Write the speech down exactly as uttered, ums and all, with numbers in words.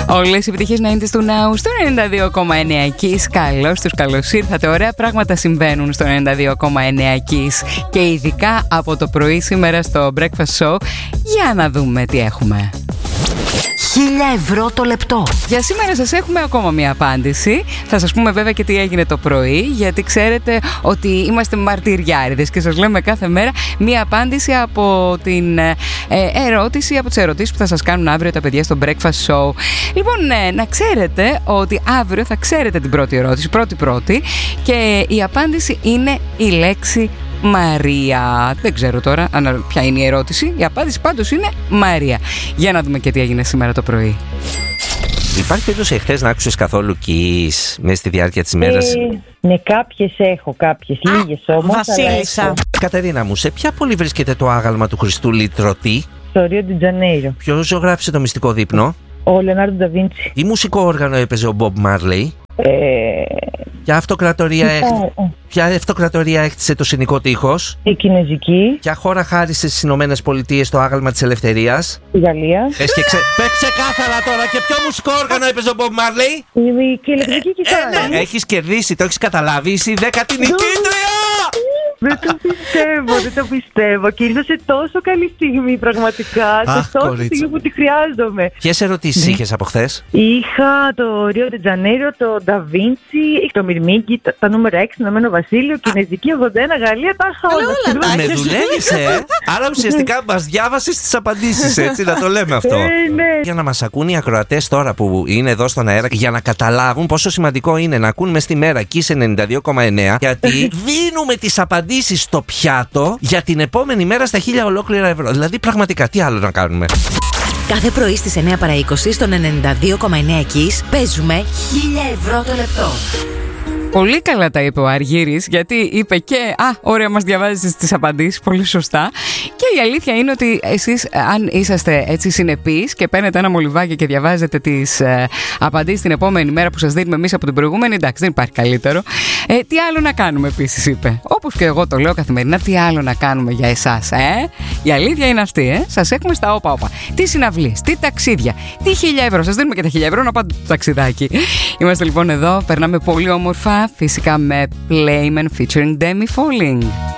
Όλες οι επιτυχίες να είναι του Ναού στο ενενήντα δύο κόμμα εννέα Kiss. Καλώς τους, καλώς ήρθατε. Ωραία πράγματα συμβαίνουν στο ενενήντα δύο κόμμα εννέα Kiss και ειδικά από το πρωί σήμερα στο Breakfast Show. Για να δούμε τι έχουμε. Χίλια ευρώ το λεπτό. Για σήμερα σας έχουμε ακόμα μια απάντηση. Θα σας πούμε βέβαια και τι έγινε το πρωί, γιατί ξέρετε ότι είμαστε μαρτυριάριδες και σας λέμε κάθε μέρα μια απάντηση από την ε, ερώτηση, από τις ερωτήσεις που θα σας κάνουν αύριο τα παιδιά στο Breakfast Show. Λοιπόν, ε, να ξέρετε ότι αύριο θα ξέρετε την πρώτη ερώτηση, πρώτη-πρώτη, και η απάντηση είναι η λέξη Μαρία. Δεν ξέρω τώρα αν, ποια είναι η ερώτηση. Η απάντηση πάντως είναι Μαρία. Για να δούμε και τι έγινε σήμερα το πρωί. Υπάρχει περίπτωση εχθές να άκουσες καθόλου Kiss μέσα στη διάρκεια της μέρας? Ε, ναι, κάποιες έχω, κάποιες, Α, λίγες όμως. Βασίλισσα. Κατερίνα μου, σε ποια πόλη βρίσκεται το άγαλμα του Χριστού Λυτρωτή? Στο Ρίο ντι Τζανέιρο. Ποιος ζωγράφισε το μυστικό δείπνο? Ο Λεωνάρντο Νταβίντσι. Τι μουσικό όργανο έπαιζε ο Μπομπ Μάρλεϊ? Ε, Ποια αυτοκρατορία, έχ... ε. Ποια αυτοκρατορία έκτισε το Συνικό Τείχος? Η Κινέζικη. Ποια χώρα χάρισε στις Ηνωμένες Πολιτείες το άγαλμα της Ελευθερίας? Η Γαλλία. Πες και ξε... Πες ξεκάθαρα τώρα, και ποιο μουσικό όργανο έπαιζε ο Μπομπ Μάρλεϊ? Η ηλεκτρική κιθάρα. Ε, ναι, έχεις κερδίσει, το έχεις καταλάβει, είσαι η δέκατη νικήτρια! Δεν το πιστεύω, δεν το πιστεύω. Και ήρθε σε τόσο καλή στιγμή, πραγματικά. Αχ, σε τόσο κορίτσι. στιγμή που τη χρειάζομαι. Ποιες ερωτήσεις Ναι. είχες από χθες? Είχα το Ρίο ντι Τζανέιρο, το Νταβίντσι, το Μυρμήγκι, τα, τα νούμερα έξι, Ηνωμένο Βασίλειο, Κινέζικη ογδόντα ένα, Γαλλία, τα είχα όλα. όλα τα Με δουλεύεις, ε! Άρα ουσιαστικά μας διάβασες τις απαντήσεις, έτσι, να το λέμε αυτό. Ε, ναι. Για να μας ακούν οι ακροατές τώρα που είναι εδώ στον αέρα, για να καταλάβουν πόσο σημαντικό είναι να ακούν μες στη μέρα Kiss ενενήντα δύο κόμμα εννέα, γιατί δίνουμε τις απαντήσεις στο πιάτο για την επόμενη μέρα στα χίλια ολόκληρα ευρώ. Δηλαδή, πραγματικά, τι άλλο να κάνουμε. Κάθε πρωί στις εννέα παρά είκοσι στον ενενήντα δύο κόμμα εννέα Kiss παίζουμε χίλια ευρώ το λεπτό. Πολύ καλά τα είπε ο Αργύρης, γιατί είπε και «Α, ωραία, μας διαβάζετε τις απαντήσεις», πολύ σωστά. Και η αλήθεια είναι ότι εσείς, αν είσαστε έτσι συνεπείς και παίρνετε ένα μολυβάκι και διαβάζετε τις ε, απαντήσεις την επόμενη μέρα που σας δίνουμε εμείς από την προηγούμενη, εντάξει, δεν υπάρχει καλύτερο. Ε, τι άλλο να κάνουμε επίσης, είπε. Όπως και εγώ το λέω καθημερινά, τι άλλο να κάνουμε για εσάς, ε? Η αλήθεια είναι αυτή, ε? Σας έχουμε στα όπα-όπα. Τι συναυλίες, τι ταξίδια, τι χίλια ευρώ. Σας δίνουμε και τα χίλια ευρώ να πάτε το ταξιδάκι. Είμαστε λοιπόν εδώ, περνάμε πολύ όμορφα. Φυσικά με Playmen featuring Demi Falling.